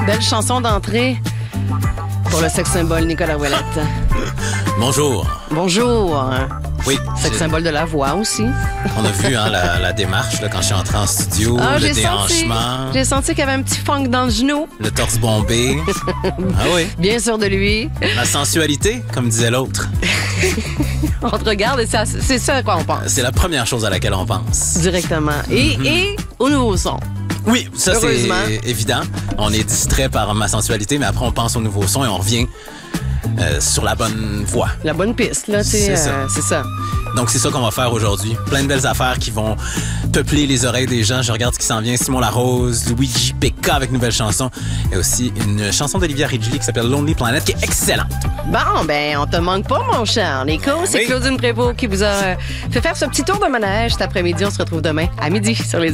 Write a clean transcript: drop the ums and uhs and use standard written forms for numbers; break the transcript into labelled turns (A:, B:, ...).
A: Belle chanson d'entrée pour le sex symbole Nicolas Ouellette.
B: Bonjour.
A: Bonjour.
B: Oui.
A: Sex symbole de la voix aussi.
B: On a vu la démarche là, quand je suis entré en studio, le déhanchement.
A: J'ai senti qu'il y avait un petit funk dans le genou.
B: Le torse bombé. Ah oui.
A: Bien sûr de lui.
B: La sensualité, comme disait l'autre.
A: On te regarde et c'est ça à quoi on pense.
B: C'est la première chose à laquelle on pense.
A: Directement. Et au nouveau son.
B: Oui, ça c'est évident. On est distrait par ma sensualité, mais après on pense au nouveau son et on revient sur la bonne voie.
A: La bonne piste, là, c'est ça.
B: Donc c'est ça qu'on va faire aujourd'hui. Plein de belles affaires qui vont peupler les oreilles des gens. Je regarde ce qui s'en vient. Simon Larose, Luigi P.K. avec une nouvelle chanson. Et aussi une chanson d'Olivia Ridgely qui s'appelle Lonely Planet, qui est excellente.
A: Bon, ben, on te manque pas, mon cher Nico. C'est Claudine Prévost qui vous a fait faire ce petit tour de manège cet après-midi. On se retrouve demain à midi sur les